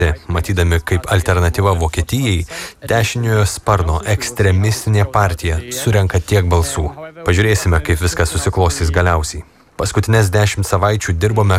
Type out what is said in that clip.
matydami kaip alternatyva Vokietijai, dešiniojo sparno ekstremistinė partija surenka tiek balsų. Pažiūrėsime, kaip viskas susiklostys galiausiai. Paskutinės 10 savaičių dirbome